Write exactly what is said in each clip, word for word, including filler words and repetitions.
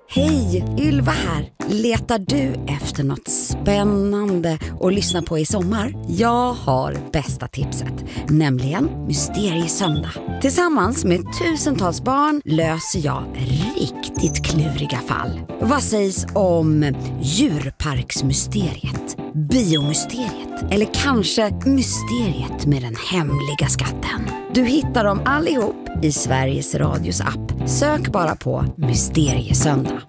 Hej, Ylva här. Letar du efter något spännande att lyssna på i sommar? Jag har bästa tipset, nämligen Mysteriesöndag. Tillsammans med tusentals barn löser jag riktigt kluriga fall. Vad sägs om djurparksmysteriet, biomysteriet eller kanske mysteriet med den hemliga skatten? Du hittar dem allihop i Sveriges Radios app. Sök bara på Mysteriesöndag.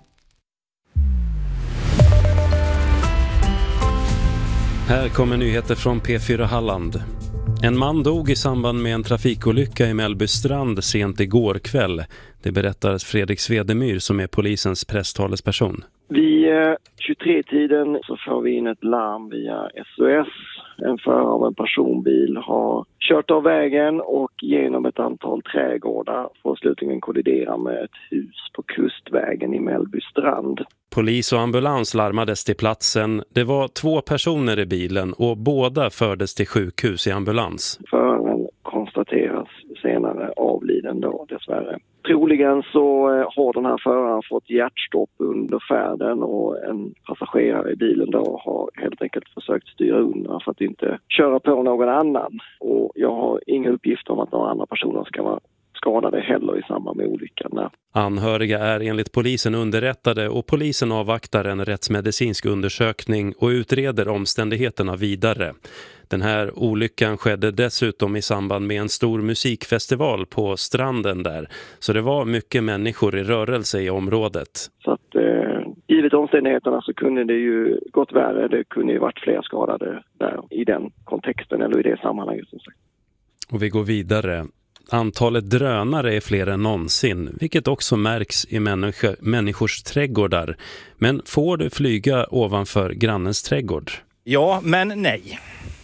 Här kommer nyheter från P fyra Halland. En man dog i samband med en trafikolycka i Mellbystrand sent igår kväll. Det berättar Fredrik Svedemyr som är polisens presstalesperson. Vid tjugotre-tiden så får vi in ett larm via S O S. En förare av en personbil har kört av vägen och genom ett antal trädgårdar får slutligen kollidera med ett hus på kustvägen i Mellbystrand. Polis och ambulans larmades till platsen. Det var två personer i bilen och båda fördes till sjukhus i ambulans. Föraren konstateras senare avliden då, dessvärre. Troligen så har den här föraren fått hjärtstopp under färden och en passagerare i bilen då har helt enkelt försökt styra undan för att inte köra på någon annan. Och jag har inga uppgifter om att några andra personer ska vara skadade heller i samband med olyckan. Anhöriga är enligt polisen underrättade och polisen avvaktar en rättsmedicinsk undersökning och utreder omständigheterna vidare. Den här olyckan skedde dessutom i samband med en stor musikfestival på stranden där. Så det var mycket människor i rörelse i området. Så att eh, givet omständigheterna så kunde det ju gått värre. Det kunde ju varit fler skadade där i den kontexten eller i det sammanhanget som sagt. Och vi går vidare. Antalet drönare är fler än någonsin, vilket också märks i människa, människors trädgårdar. Men får du flyga ovanför grannens trädgård? Ja, men nej.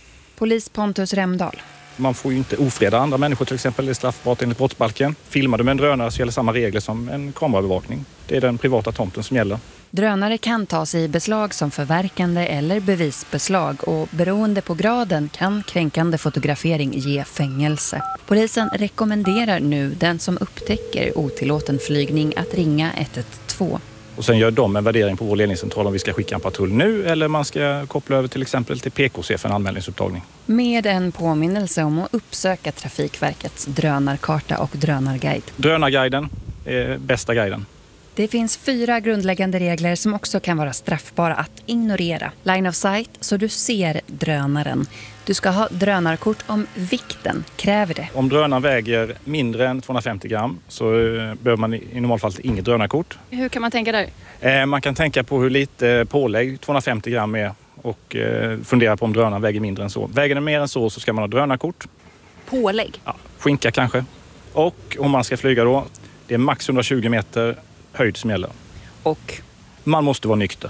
Polis Pontus Remdahl. Man får ju inte ofreda andra människor, till exempel. Det är straffbart enligt brottsbalken. Filmar du med en drönare så gäller samma regler som en kamerabevakning. Det är den privata tomten som gäller. Drönare kan tas i beslag som förverkande eller bevisbeslag och beroende på graden kan kränkande fotografering ge fängelse. Polisen rekommenderar nu den som upptäcker otillåten flygning att ringa ett ett två. Och sen gör de en värdering på vår ledningscentral om vi ska skicka en patrull nu eller man ska koppla över till exempel till P K C för en anmälningsupptagning. Med en påminnelse om att uppsöka Trafikverkets drönarkarta och drönarguide. Drönarguiden är bästa guiden. Det finns fyra grundläggande regler som också kan vara straffbara att ignorera. Line of sight, så du ser drönaren. Du ska ha drönarkort om vikten kräver det. Om drönaren väger mindre än tvåhundrafemtio gram så behöver man i normalfallet inget drönarkort. Hur kan man tänka där? Eh, man kan tänka på hur lite pålägg tvåhundrafemtio gram är och eh, fundera på om drönaren väger mindre än så. Väger den mer än så så ska man ha drönarkort. Pålägg? Ja, skinka kanske. Och om man ska flyga då, det är max hundratjugo meter höjd som gäller. Och? Man måste vara nykter.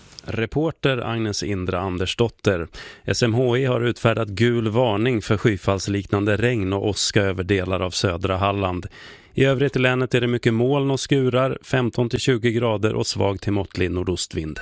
Reporter Agnes Indra Andersdotter. S M H I har utfärdat gul varning för skyfallsliknande regn och åska över delar av södra Halland. I övrigt i länet är det mycket moln och skurar, femton till tjugo grader och svag till måttlig nordostvind.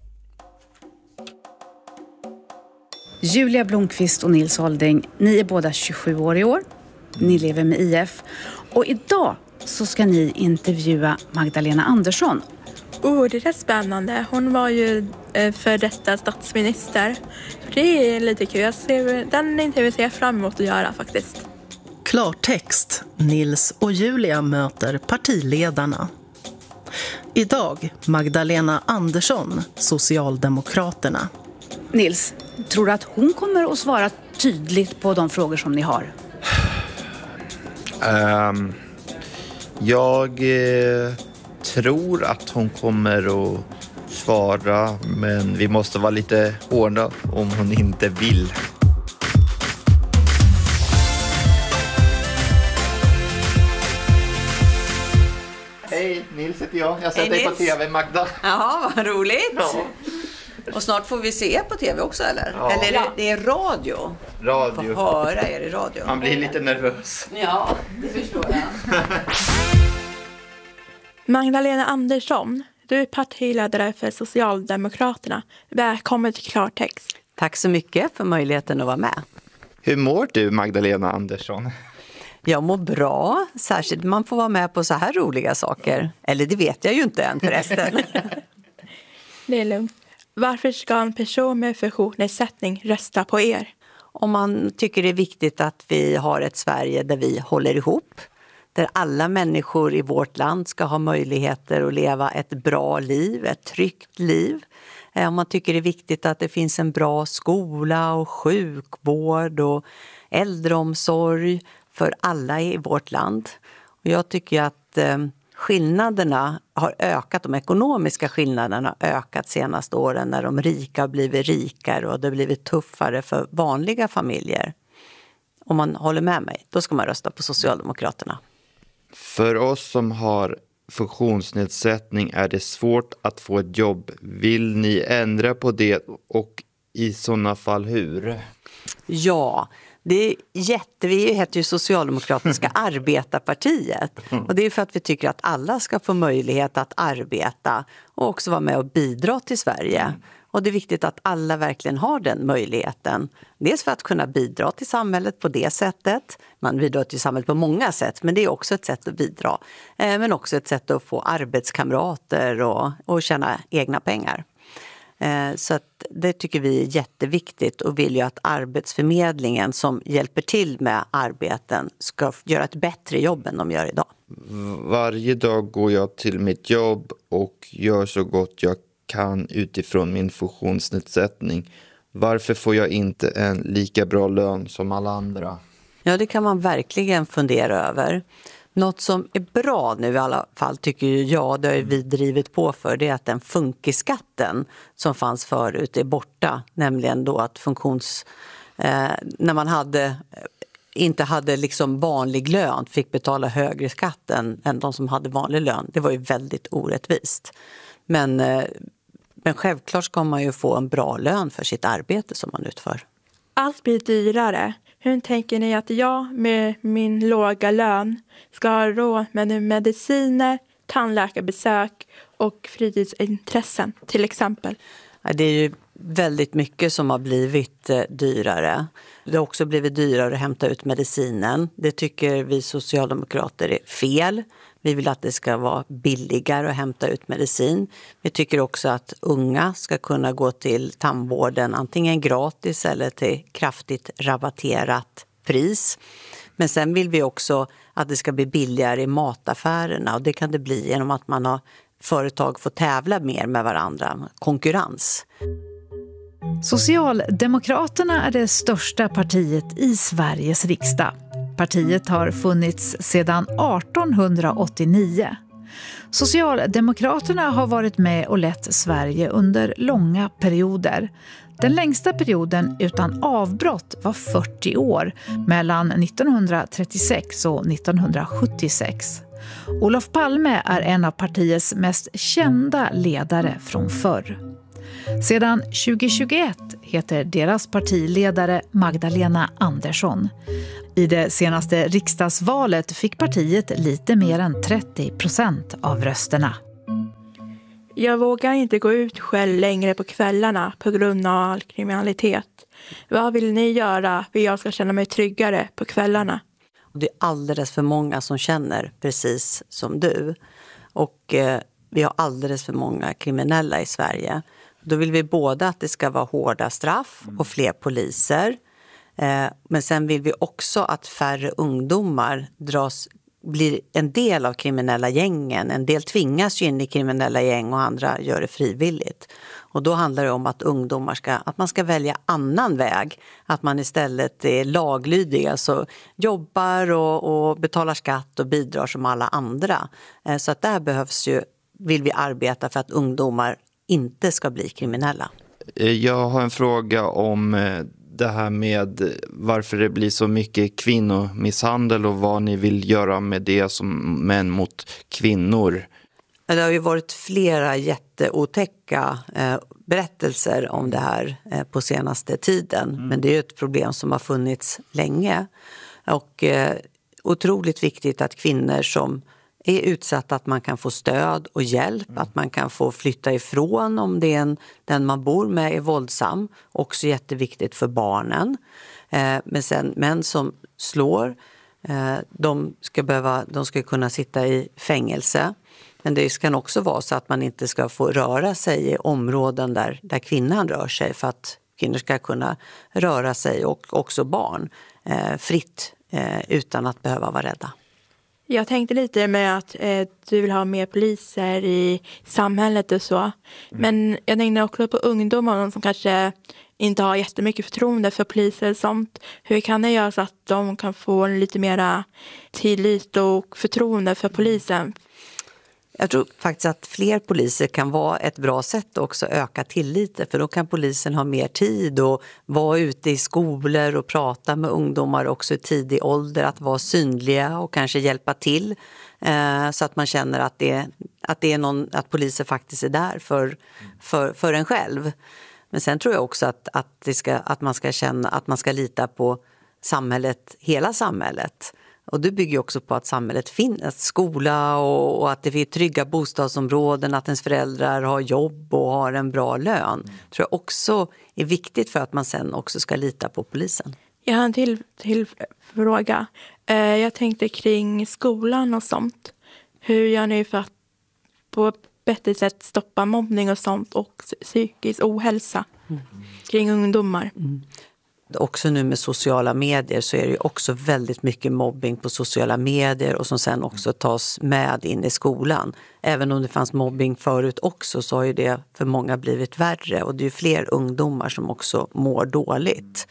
Julia Blomqvist och Nils Holding, ni är båda tjugosju år i år. Ni lever med I F. Och idag så ska ni intervjua Magdalena Andersson. Oh, det är spännande. Hon var ju eh, för detta statsminister. Det är lite kul. Jag ser, den intervjun ser jag fram emot att göra faktiskt. Klartext. Nils och Julia möter partiledarna. Idag Magdalena Andersson, Socialdemokraterna. Nils, tror du att hon kommer att svara tydligt på de frågor som ni har? Um, jag eh, tror att hon kommer att svara, men vi måste vara lite hårda om hon inte vill. Hej, Nils heter jag. Jag har sett dig på tv, Magda. Jaha, vad roligt. Ja. Och snart får vi se på tv också, eller? Ja. Eller är det, det är radio? Radio. Får höra er i radio. Man blir lite nervös. Ja, det förstår jag. Magdalena Andersson, du är partiledare för Socialdemokraterna. Välkommen till Klartext. Tack så mycket för möjligheten att vara med. Hur mår du, Magdalena Andersson? Jag mår bra, särskilt man får vara med på så här roliga saker. Eller det vet jag ju inte än förresten. Det är lugnt. Varför ska en person med funktionsnedsättning rösta på er? Om man tycker det är viktigt att vi har ett Sverige där vi håller ihop. Där alla människor i vårt land ska ha möjligheter att leva ett bra liv, ett tryggt liv. Om man tycker det är viktigt att det finns en bra skola och sjukvård och äldreomsorg för alla i vårt land. Och jag tycker att eh, skillnaderna har ökat, de ekonomiska skillnaderna har ökat senaste åren när de rika har blivit rikare och det har blivit tuffare för vanliga familjer. Om man håller med mig, då ska man rösta på Socialdemokraterna. För oss som har funktionsnedsättning är det svårt att få ett jobb. Vill ni ändra på det och i sådana fall hur? Ja, det är jätte, vi heter ju Socialdemokratiska arbetarpartiet. Och det är för att vi tycker att alla ska få möjlighet att arbeta och också vara med och bidra till Sverige. Och det är viktigt att alla verkligen har den möjligheten. Dels för att kunna bidra till samhället på det sättet. Man bidrar till samhället på många sätt, men det är också ett sätt att bidra. Eh, men också ett sätt att få arbetskamrater och, och tjäna egna pengar. Eh, så att det tycker vi är jätteviktigt och vill ju att Arbetsförmedlingen som hjälper till med arbeten ska göra ett bättre jobb än de gör idag. Varje dag går jag till mitt jobb och gör så gott jag kan utifrån min funktionsnedsättning. Varför får jag inte en lika bra lön som alla andra? Ja, det kan man verkligen fundera över. Något som är bra nu i alla fall tycker jag, det har vi drivit på för, det är att den funkiskatten som fanns förut är borta. Nämligen då att funktions... Eh, när man hade... inte hade liksom vanlig lön fick betala högre skatt än, än de som hade vanlig lön. Det var ju väldigt orättvist. Men, men självklart ska man ju få en bra lön för sitt arbete som man utför. Allt blir dyrare. Hur tänker ni att jag med min låga lön ska ha råd med mediciner, tandläkarbesök och fritidsintressen till exempel? Ja, det är ju väldigt mycket som har blivit eh, dyrare. Det har också blivit dyrare att hämta ut medicinen. Det tycker vi socialdemokrater är fel. Vi vill att det ska vara billigare att hämta ut medicin. Vi tycker också att unga ska kunna gå till tandvården antingen gratis eller till kraftigt rabatterat pris. Men sen vill vi också att det ska bli billigare i mataffärerna och det kan det bli genom att man har företag får tävla mer med varandra, konkurrens. Socialdemokraterna är det största partiet i Sveriges riksdag. Partiet har funnits sedan arton åttionio. Socialdemokraterna har varit med och lett Sverige under långa perioder. Den längsta perioden utan avbrott var fyrtio år, mellan nittonhundratrettiosex och nittonhundrasjuttiosex. Olof Palme är en av partiets mest kända ledare från förr. Sedan tjugohundratjugoett heter deras partiledare Magdalena Andersson. I det senaste riksdagsvalet fick partiet lite mer än trettio procent av rösterna. Jag vågar inte gå ut själv längre på kvällarna på grund av all kriminalitet. Vad vill ni göra för att jag ska känna mig tryggare på kvällarna? Det är alldeles för många som känner precis som du. Och eh, vi har alldeles för många kriminella i Sverige. Då vill vi både att det ska vara hårda straff och fler poliser. Eh, men sen vill vi också att färre ungdomar dras, blir en del av kriminella gängen. En del tvingas ju in i kriminella gäng och andra gör det frivilligt. Och då handlar det om att ungdomar ska, att man ska välja annan väg. Att man istället är laglydiga, så jobbar och, och betalar skatt och bidrar som alla andra. Eh, så att där behövs ju, vill vi arbeta för att ungdomar inte ska bli kriminella. Jag har en fråga om det här med varför det blir så mycket kvinnomisshandel och vad ni vill göra med det som män mot kvinnor. Det har ju varit flera jätteotäcka eh, berättelser om det här eh, på senaste tiden. Mm. Men det är ju ett problem som har funnits länge. Och eh, otroligt viktigt att kvinnor som är utsatta, att man kan få stöd och hjälp. Mm. Att man kan få flytta ifrån om det är en, den man bor med är våldsam. Också jätteviktigt för barnen. Eh, men sen män som slår De ska, behöva, de ska kunna sitta i fängelse. Men det kan också vara så att man inte ska få röra sig i områden där, där kvinnan rör sig, för att kvinnor ska kunna röra sig, och också barn, eh, fritt eh, utan att behöva vara rädda. Jag tänkte lite med att eh, du vill ha mer poliser i samhället och så. Mm. Men jag tänkte också på ungdomar som kanske inte har jättemycket förtroende för poliser och sånt. Hur kan det göra så att de kan få lite mera tillit och förtroende för polisen? Jag tror faktiskt att fler poliser kan vara ett bra sätt att också öka tilliten, för då kan polisen ha mer tid och vara ute i skolor och prata med ungdomar också i tidig ålder, att vara synliga och kanske hjälpa till eh, så att man känner att, det, att, det är någon, att poliser faktiskt är där för, för, för en själv. Men sen tror jag också att, att, det ska, att man ska känna att man ska lita på samhället, hela samhället. Och det bygger också på att samhället finns, skola och, och att det finns trygga bostadsområden, att ens föräldrar har jobb och har en bra lön. Mm. Tror jag också är viktigt för att man sen också ska lita på polisen. Jag har en till, till fråga. Eh, jag tänkte kring skolan och sånt. Hur gör ni för att på ett bättre sätt stoppa mobbning och sånt och psykisk ohälsa mm. kring ungdomar? Mm. Också nu med sociala medier så är det ju också väldigt mycket mobbing på sociala medier och som sen också tas med in i skolan. Även om det fanns mobbing förut också så har ju det för många blivit värre, och det är ju fler ungdomar som också mår dåligt.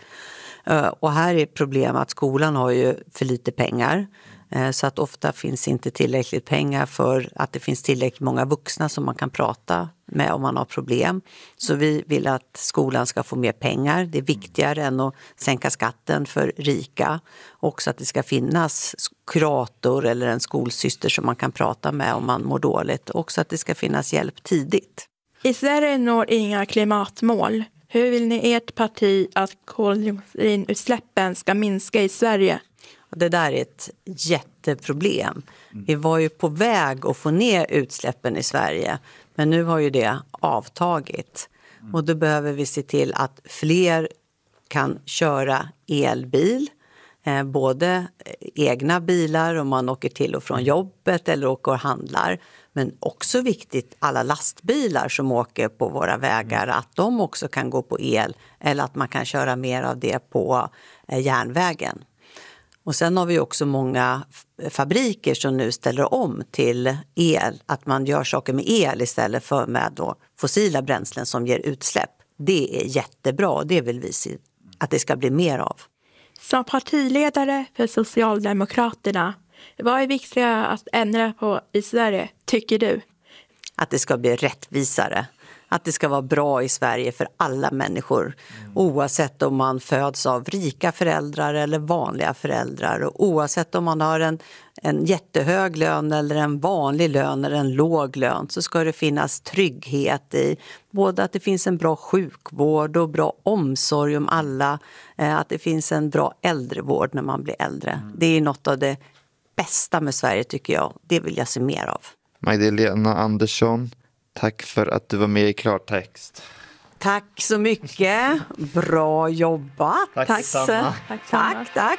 Och här är problemet att skolan har ju för lite pengar. Så att ofta finns inte tillräckligt pengar för att det finns tillräckligt många vuxna som man kan prata med om man har problem. Så vi vill att skolan ska få mer pengar. Det är viktigare än att sänka skatten för rika. Också att det ska finnas kurator eller en skolsyster som man kan prata med om man mår dåligt. Också att det ska finnas hjälp tidigt. I Sverige når inga klimatmål. Hur vill ni ert parti att koldioxidutsläppen ska minska i Sverige? Det där är ett jätteproblem. Vi var ju på väg att få ner utsläppen i Sverige, men nu har ju det avtagit. Och då behöver vi se till att fler kan köra elbil, eh, både egna bilar om man åker till och från jobbet eller åker och handlar. Men också viktigt alla lastbilar som åker på våra vägar, att de också kan gå på el eller att man kan köra mer av det på eh, järnvägen. Och sen har vi också många fabriker som nu ställer om till el. Att man gör saker med el istället för med då fossila bränslen som ger utsläpp. Det är jättebra och det vill vi se att det ska bli mer av. Som partiledare för Socialdemokraterna, vad är viktigt att ändra på i Sverige, tycker du? Att det ska bli rättvisare. Att det ska vara bra i Sverige för alla människor. Mm. Oavsett om man föds av rika föräldrar eller vanliga föräldrar. Och oavsett om man har en, en jättehög lön eller en vanlig lön eller en låg lön. Så ska det finnas trygghet i både att det finns en bra sjukvård och bra omsorg om alla. Att det finns en bra äldrevård när man blir äldre. Mm. Det är något av det bästa med Sverige tycker jag. Det vill jag se mer av. Magdalena Andersson. Tack för att du var med i Klartext. Tack så mycket. Bra jobbat. Tack, tack, samma. tack, tack, tack.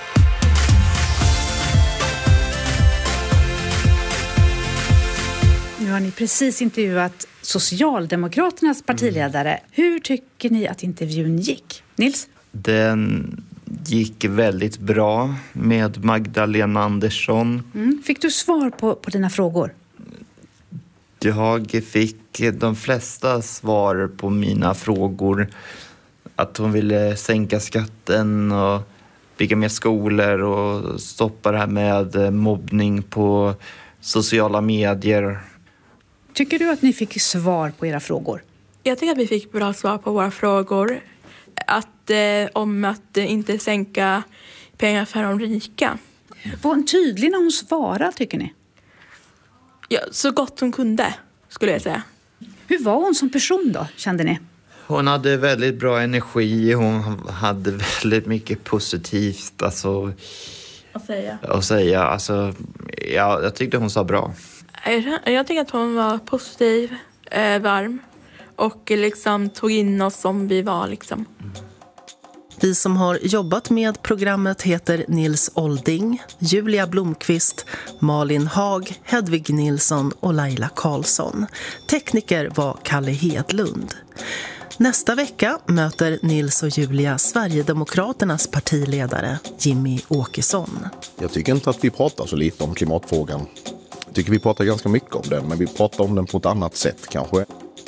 Nu har ni precis intervjuat Socialdemokraternas partiledare. Hur tycker ni att intervjun gick? Nils? Den gick väldigt bra med Magdalena Andersson. Mm. Fick du svar på, på dina frågor? Jag fick de flesta svar på mina frågor. Att hon ville sänka skatten och bygga mer skolor och stoppa det här med mobbning på sociala medier. Tycker du att ni fick svar på era frågor? Jag tycker att vi fick bra svar på våra frågor. Att, eh, om att eh, inte sänka pengar för de rika. Var hon tydlig när hon svarade, tycker ni? Ja, så gott hon kunde, skulle jag säga. Hur var hon som person då, kände ni? Hon hade väldigt bra energi. Hon hade väldigt mycket positivt alltså, att säga. Att säga. Alltså, ja, jag tyckte hon sa bra. Jag tycker att hon var positiv, eh, varm och liksom tog in oss som vi var. Liksom. Vi som har jobbat med programmet heter Nils Olding, Julia Blomqvist, Malin Haag, Hedvig Nilsson och Laila Karlsson. Tekniker var Kalle Hedlund. Nästa vecka möter Nils och Julia Sverigedemokraternas partiledare Jimmy Åkesson. Jag tycker inte att vi pratar så lite om klimatfrågan. Jag tycker vi pratar ganska mycket om den, men vi pratar om den på ett annat sätt kanske.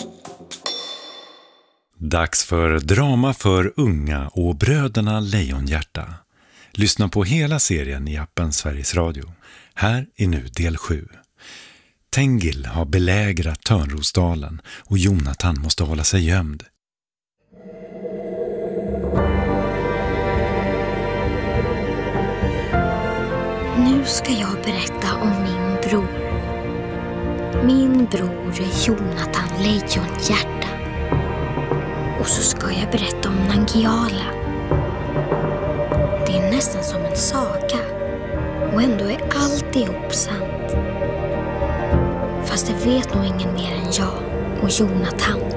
Dags för drama för unga och Bröderna Lejonhjärta. Lyssna på hela serien i appen Sveriges Radio. Här är nu del sju. Tengil har belägrat Törnrosdalen och Jonathan måste hålla sig gömd. Nu ska jag berätta om min bror. Min bror är Jonathan Lejonhjärta. Och så ska jag berätta om Nangiala. Det är nästan som en saga. Och ändå är alltihop sant. Fast det vet nog ingen mer än jag och Jonathan.